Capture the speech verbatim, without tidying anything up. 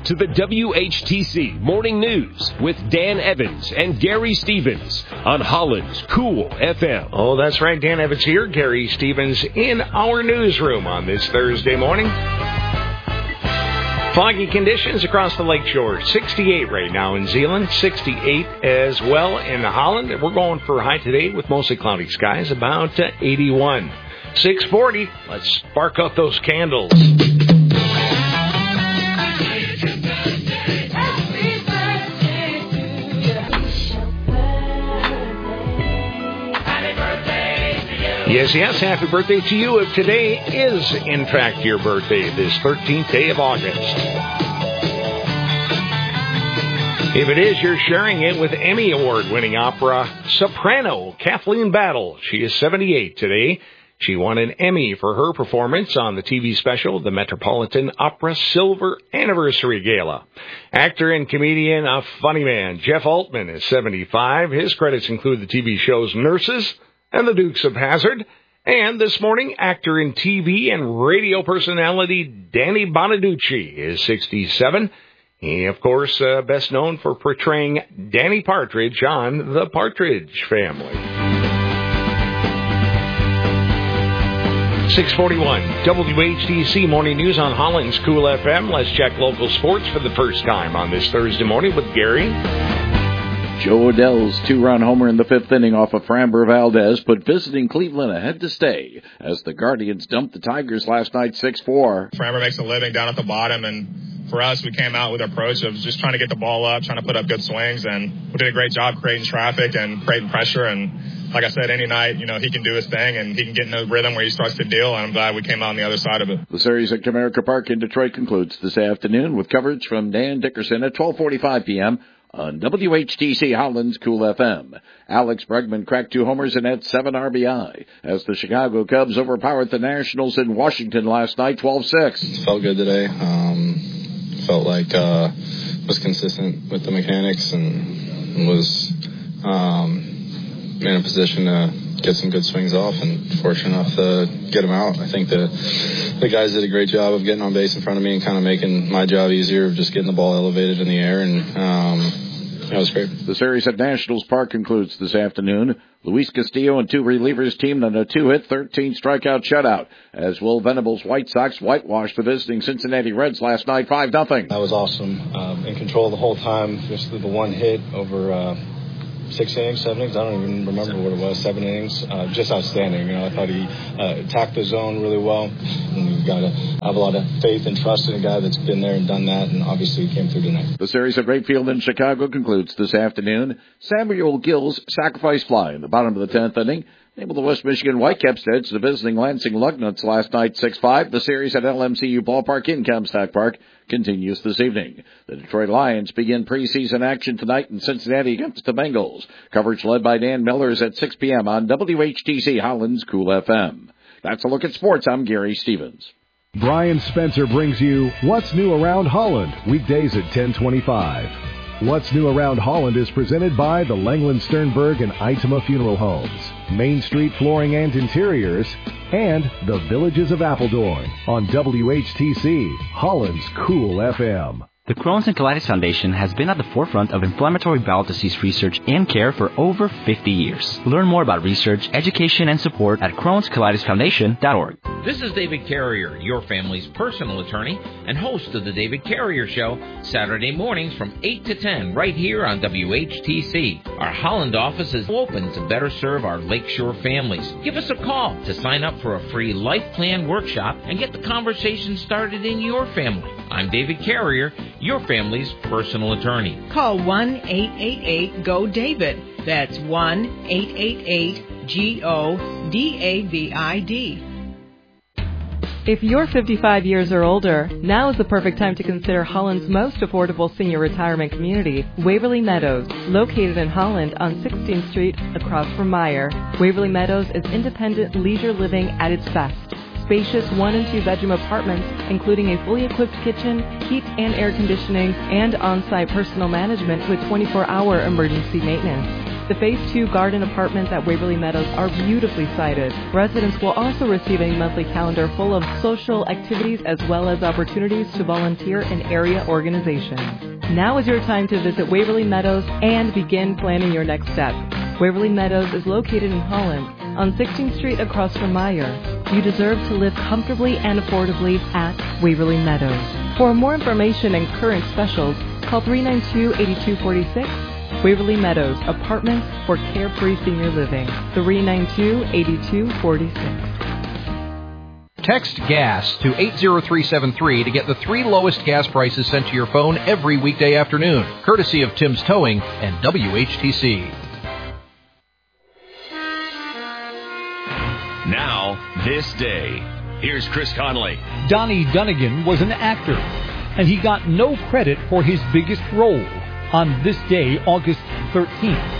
to the W H T C Morning News with Dan Evans and Gary Stevens on Holland's Cool F M. Oh, that's right. Dan Evans here. Gary Stevens in our newsroom on this Thursday morning. Foggy conditions across the lakeshore. sixty-eight right now in Zeeland. sixty-eight as well in Holland. We're going for a high today with mostly cloudy skies, about uh, eighty-one. six forty. Let's spark up those candles. Yes, yes, happy birthday to you if today is, in fact, your birthday, this thirteenth day of August. If it is, you're sharing it with Emmy Award-winning opera soprano Kathleen Battle. She is seventy-eight today. She won an Emmy for her performance on the T V special, the Metropolitan Opera Silver Anniversary Gala. Actor and comedian, a funny man, Jeff Altman is seventy-five. His credits include the T V shows Nurses and The Dukes of Hazzard. And this morning, actor and T V and radio personality Danny Bonaducci is sixty-seven. He, of course, uh, best known for portraying Danny Partridge on The Partridge Family. six forty-one, W H T C Morning News on Holland's Cool F M. Let's check local sports for the first time on this Thursday morning with Gary. Joe Odell's two-run homer in the fifth inning off of Framber Valdez put visiting Cleveland ahead to stay as the Guardians dumped the Tigers last night six four. Framber makes a living down at the bottom, and for us, we came out with an approach of just trying to get the ball up, trying to put up good swings, and we did a great job creating traffic and creating pressure. And like I said, any night, you know, he can do his thing, and he can get in a rhythm where he starts to deal, and I'm glad we came out on the other side of it. The series at Comerica Park in Detroit concludes this afternoon with coverage from Dan Dickerson at twelve forty-five p.m. on W H T C Holland's Cool F M. Alex Bregman cracked two homers and had seven R B I as the Chicago Cubs overpowered the Nationals in Washington last night, twelve six. Felt good today. Um, felt like uh, was consistent with the mechanics and was um, in a position to get some good swings off, and fortunate enough to get them out. I think the the guys did a great job of getting on base in front of me and kind of making my job easier of just getting the ball elevated in the air, and um, that was great. The series at Nationals Park concludes this afternoon. Luis Castillo and two relievers teamed on a two-hit, thirteen-strikeout shutout as Will Venable's White Sox whitewashed the visiting Cincinnati Reds last night five nothing. That was awesome. Um, in control the whole time, just the one hit over uh, six innings, seven innings. I don't even remember what it was, seven innings. Uh, just outstanding. You know, I thought he uh, attacked the zone really well. And you've got to have a lot of faith and trust in a guy that's been there and done that, and obviously he came through tonight. The series at Wright Field in Chicago concludes this afternoon. Samuel Gill's sacrifice fly in the bottom of the tenth inning enabled the West Michigan Whitecaps to edge the visiting Lansing Lugnuts last night six five. The series at L M C U Ballpark in Comstock Park continues this evening. The Detroit Lions begin preseason action tonight in Cincinnati against the Bengals. Coverage led by Dan Millers at six p.m. on W H T C Holland's Cool F M. That's a look at sports. I'm Gary Stevens. Brian Spencer brings you What's New Around Holland, weekdays at ten twenty-five. What's New Around Holland is presented by the Langland Sternberg and Itema Funeral Homes, Main Street Flooring and Interiors, and the Villages of Appledorn on W H T C, Holland's Cool F M. The Crohn's and Colitis Foundation has been at the forefront of inflammatory bowel disease research and care for over fifty years. Learn more about research, education, and support at crohns colitis foundation dot org. This is David Carrier, your family's personal attorney and host of The David Carrier Show, Saturday mornings from eight to ten, right here on W H T C. Our Holland office is open to better serve our Lakeshore families. Give us a call to sign up for a free life plan workshop and get the conversation started in your family. I'm David Carrier, your family's personal attorney. Call one eight eight eight G O David. That's one eight eight eight G O D A V I D. If you're fifty-five years or older, now is the perfect time to consider Holland's most affordable senior retirement community, Waverly Meadows, located in Holland on sixteenth Street across from Meyer. Waverly Meadows is independent leisure living at its best. Spacious one and two bedroom apartments, including a fully equipped kitchen, heat and air conditioning, and on-site personal management with twenty-four hour emergency maintenance. The Phase two garden apartments at Waverly Meadows are beautifully sited. Residents will also receive a monthly calendar full of social activities as well as opportunities to volunteer in area organizations. Now is your time to visit Waverly Meadows and begin planning your next step. Waverly Meadows is located in Holland on sixteenth Street across from Meyer. You deserve to live comfortably and affordably at Waverly Meadows. For more information and current specials, call three nine two, eight two four six. Waverly Meadows, apartments for carefree senior living. three nine two, eight two four six. Text GAS to eight zero three seven three to get the three lowest gas prices sent to your phone every weekday afternoon, courtesy of Tim's Towing and W H T C. Now, this day. Here's Chris Conley. Donnie Dunnigan was an actor, and he got no credit for his biggest role. On this day, August thirteenth,